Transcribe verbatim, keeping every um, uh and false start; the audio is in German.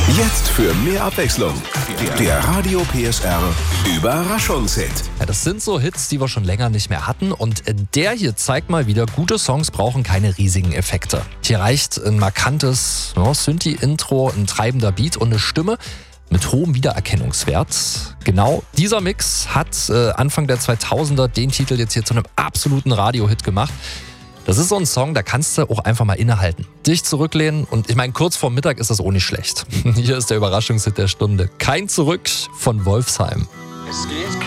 Jetzt für mehr Abwechslung. Der Radio P S R Überraschungshit. Ja, das sind so Hits, die wir schon länger nicht mehr hatten. Und der hier zeigt mal wieder, gute Songs brauchen keine riesigen Effekte. Hier reicht ein markantes ja, Synthi-Intro, ein treibender Beat und eine Stimme mit hohem Wiedererkennungswert. Genau dieser Mix hat äh, Anfang der zweitausender den Titel jetzt hier zu einem absoluten Radio-Hit gemacht. Das ist so ein Song, da kannst du auch einfach mal innehalten, dich zurücklehnen und ich meine, kurz vorm Mittag ist das auch nicht schlecht. Hier ist der Überraschungshit der Stunde. Kein Zurück von Wolfsheim. Es geht